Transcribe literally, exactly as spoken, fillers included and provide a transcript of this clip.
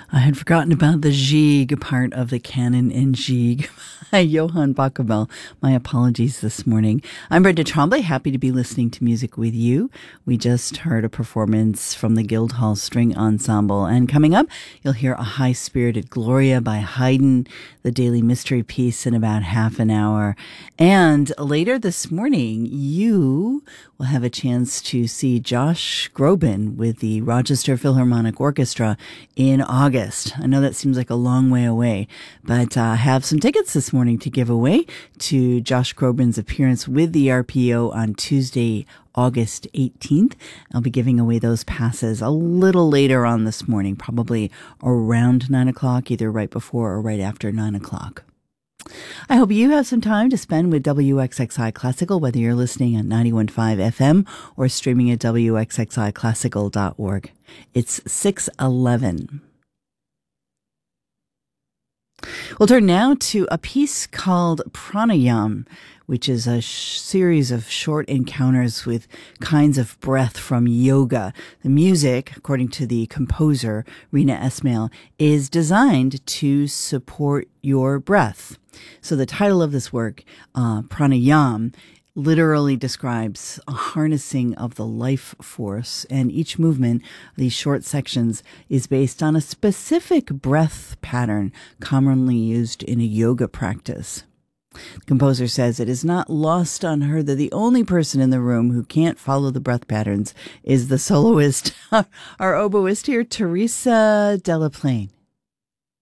I had forgotten about the Gigue part of the canon in Gigue by Johann Pachelbel. My apologies this morning. I'm Brenda Tremblay, happy to be listening to music with you. We just heard a performance from the Guildhall String Ensemble, and coming up, you'll hear a high-spirited Gloria by Haydn, the Daily Mystery piece in about half an hour. And later this morning, you will have a chance to see Josh Groban with the Rochester Philharmonic Orchestra in August. I know that seems like a long way away, but I uh, have some tickets this morning to give away to Josh Groban's appearance with the R P O on Tuesday, August eighteenth. I'll be giving away those passes a little later on this morning, probably around nine o'clock, either right before or right after nine o'clock. I hope you have some time to spend with W X X I Classical, whether you're listening at ninety-one point five F M or streaming at W X X I classical dot org. It's six eleven. We'll turn now to a piece called Pranayam, which is a sh- series of short encounters with kinds of breath from yoga. The music, according to the composer, Rina Esmail, is designed to support your breath. So the title of this work, uh, Pranayam, literally describes a harnessing of the life force, and each movement, these short sections, is based on a specific breath pattern commonly used in a yoga practice. The composer says it is not lost on her that the only person in the room who can't follow the breath patterns is the soloist, our oboist here, Teresa Delaplane.